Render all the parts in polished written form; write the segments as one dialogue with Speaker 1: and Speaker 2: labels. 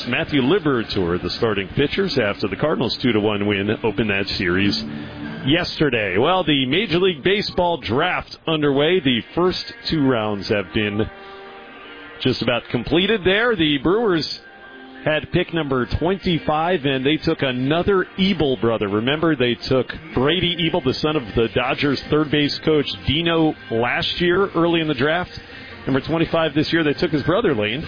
Speaker 1: Pirates. Matthew Liberatore, the starting pitchers, after the Cardinals' 2-1 win, opened that series yesterday. Well, the Major League Baseball draft underway. The first 2 rounds have been just about completed there. The Brewers had pick number 25, and they took another Ebel brother. Remember, they took Brady Ebel, the son of the Dodgers third base coach Dino, last year, early in the draft. Number 25 this year, they took his brother, Lane.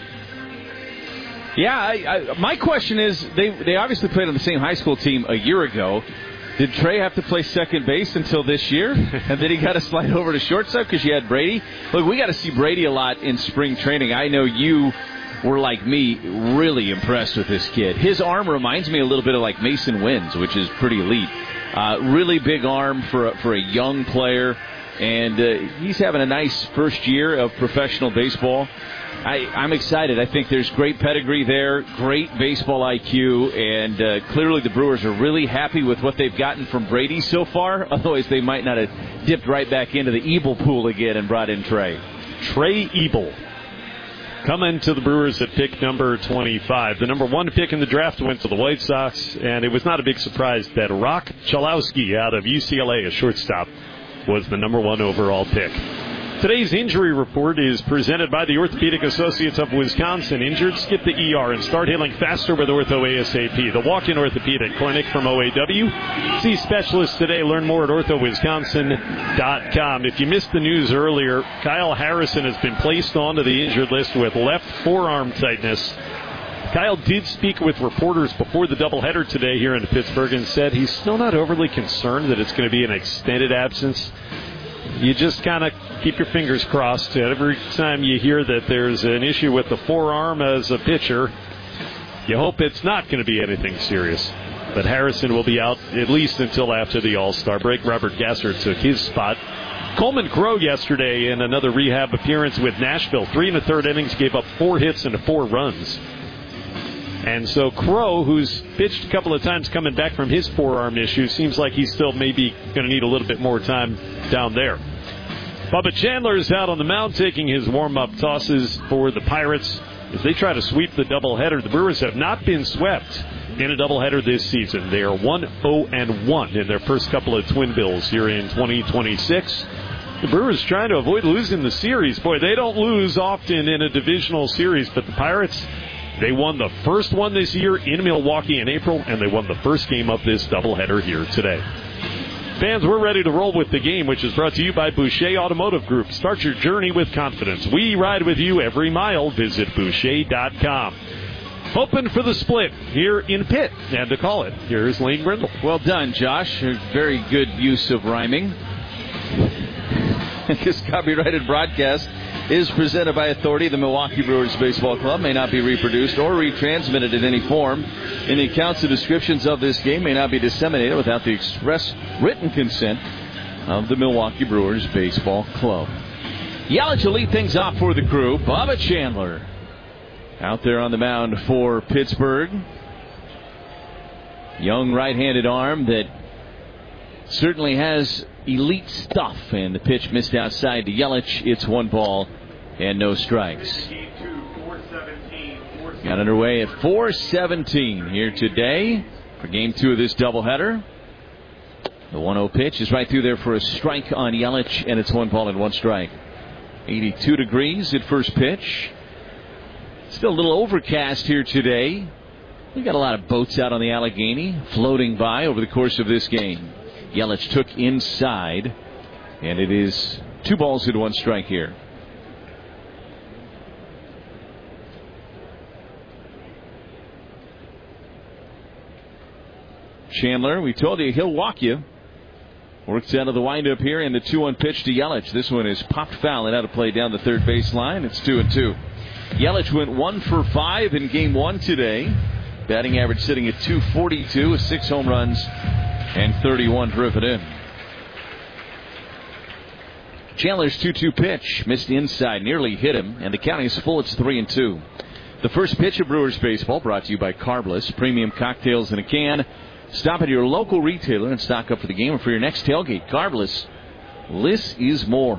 Speaker 2: Yeah, my question is, they obviously played on the same high school team a year ago. Did Trey have to play second base until this year? And then he got to slide over to shortstop because you had Brady? Look, we got to see Brady a lot in spring training. I know you were, like me, really impressed with this kid. His arm reminds me a little bit of like Mason Wynn's, which is pretty elite. Really big arm for a young player. And he's having a nice first year of professional baseball. I'm excited. I think there's great pedigree there, great baseball IQ, and clearly the Brewers are really happy with what they've gotten from Brady so far. Otherwise, they might not have dipped right back into the Ebel pool again and brought in Trey.
Speaker 1: Trey Ebel coming to the Brewers at pick number 25. The number 1 pick in the draft went to the White Sox, and it was not a big surprise that Rock Chalowski out of UCLA, a shortstop, was the number 1 overall pick. Today's injury report is presented by the Orthopedic Associates of Wisconsin. Injured? Skip the ER and start healing faster with Ortho ASAP. The walk-in orthopedic clinic from OAW. See specialists today. Learn more at orthowisconsin.com. If you missed the news earlier, Kyle Harrison has been placed onto the injured list with left forearm tightness. Kyle did speak with reporters before the doubleheader today here in Pittsburgh and said he's still not overly concerned that it's going to be an extended absence. You just kind of keep your fingers crossed. Every time you hear that there's an issue with the forearm as a pitcher, you hope it's not going to be anything serious. But Harrison will be out at least until after the All-Star break. Robert Gasser took his spot. Coleman Crow yesterday in another rehab appearance with Nashville. 3 1/3 innings, gave up 4 hits and 4 runs. And so Crow, who's pitched a couple of times coming back from his forearm issue, seems like he's still maybe going to need a little bit more time down there. Bubba Chandler's out on the mound taking his warm-up tosses for the Pirates as they try to sweep the doubleheader. The Brewers have not been swept in a doubleheader this season. They are 1-0-1 in their first couple of twin bills here in 2026. The Brewers trying to avoid losing the series. Boy, they don't lose often in a divisional series, but the Pirates, they won the first one this year in Milwaukee in April, and they won the first game of this doubleheader here today. Fans, we're ready to roll with the game, which is brought to you by Boucher Automotive Group. Start your journey with confidence. We ride with you every mile. Visit Boucher.com. Hoping for the split here in Pitt. And to call it, here's Lane Grindle.
Speaker 2: Well done, Josh. A very good use of rhyming. This copyrighted broadcast is presented by authority of the Milwaukee Brewers Baseball Club. May not be reproduced or retransmitted in any form. Any accounts or descriptions of this game may not be disseminated without the express written consent of the Milwaukee Brewers Baseball Club. Yelich will lead things off for the crew. Bubba Chandler out there on the mound for Pittsburgh. Young right-handed arm that certainly has elite stuff, and the pitch missed outside to Yelich. It's 1 ball and no strikes. Got underway at 4:17 here today for Game 2 of this doubleheader. The 1-0 pitch is right through there for a strike on Yelich, and it's 1 ball and 1 strike. 82 degrees at first pitch. Still a little overcast here today. We've got a lot of boats out on the Allegheny floating by over the course of this game. Yelich took inside, and it is 2 balls and 1 strike here. Chandler, we told you he'll walk you. Works out of the windup here, and the 2-1 pitch to Yelich. This one is popped foul and out of play down the third base line. It's 2-2. Yelich went 1 for 5 in Game 1 today. Batting average sitting at .242 with 6 home runs and 31 driven in. Chandler's 2-2 pitch missed inside, nearly hit him, and the count is full. It's 3-2. The first pitch of Brewers baseball brought to you by Carbliss, premium cocktails in a can. Stop at your local retailer and stock up for the game or for your next tailgate. Carbliss, less is more.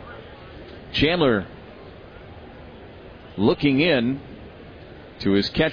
Speaker 2: Chandler looking in to his catch.